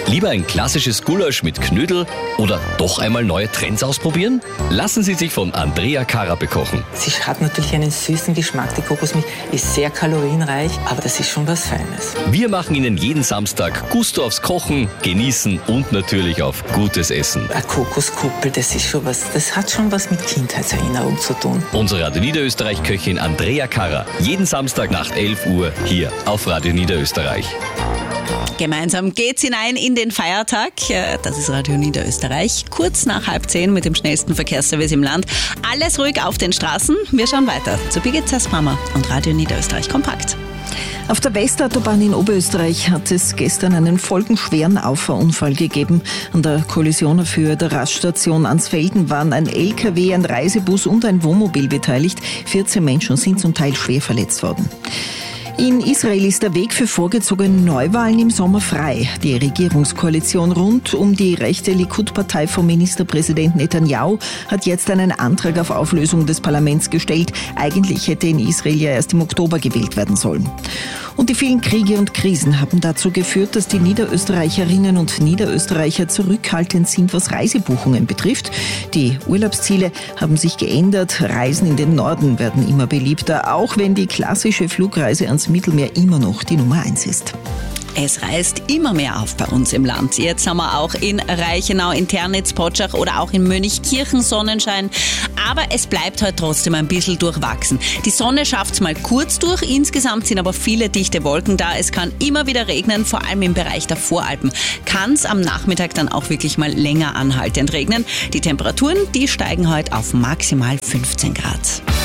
Lieber ein klassisches Gulasch mit Knödel oder doch einmal neue Trends ausprobieren? Lassen Sie sich von Andrea Carra bekochen. Sie hat natürlich einen süßen Geschmack. Die Kokosmilch ist sehr kalorienreich, aber das ist schon was Feines. Wir machen Ihnen jeden Samstag Gusto aufs Kochen, Genießen und natürlich auf gutes Essen. Eine Kokoskuppel, das ist schon was, das hat schon was mit Kindheitserinnerung zu tun. Unsere Radio Niederösterreich-Köchin Andrea Carra. Jeden Samstag nach 11 Uhr hier auf Radio Niederösterreich. Gemeinsam geht's hinein in den Feiertag. Das ist Radio Niederösterreich. Kurz nach 9:30 mit dem schnellsten Verkehrsservice im Land. Alles ruhig auf den Straßen. Wir schauen weiter zu Birgit Zessbrammer und Radio Niederösterreich Kompakt. Auf der Westautobahn in Oberösterreich hat es gestern einen folgenschweren Auffahrunfall gegeben. An der Kollision auf Höhe der Raststation Ansfelden waren ein LKW, ein Reisebus und ein Wohnmobil beteiligt. 14 Menschen sind zum Teil schwer verletzt worden. In Israel ist der Weg für vorgezogene Neuwahlen im Sommer frei. Die Regierungskoalition rund um die rechte Likud-Partei vom Ministerpräsident Netanyahu hat jetzt einen Antrag auf Auflösung des Parlaments gestellt. Eigentlich hätte in Israel ja erst im Oktober gewählt werden sollen. Und die vielen Kriege und Krisen haben dazu geführt, dass die Niederösterreicherinnen und Niederösterreicher zurückhaltend sind, was Reisebuchungen betrifft. Die Urlaubsziele haben sich geändert. Reisen in den Norden werden immer beliebter, auch wenn die klassische Flugreise ans Mittelmeer immer noch die Nummer 1 ist. Es reißt immer mehr auf bei uns im Land. Jetzt haben wir auch in Reichenau, in Ternitz, Potschach oder auch in Mönchkirchen Sonnenschein. Aber es bleibt heute trotzdem ein bisschen durchwachsen. Die Sonne schafft es mal kurz durch. Insgesamt sind aber viele dichte Wolken da. Es kann immer wieder regnen, vor allem im Bereich der Voralpen. Kann es am Nachmittag dann auch wirklich mal länger anhaltend regnen. Die Temperaturen, die steigen heute auf maximal 15 Grad.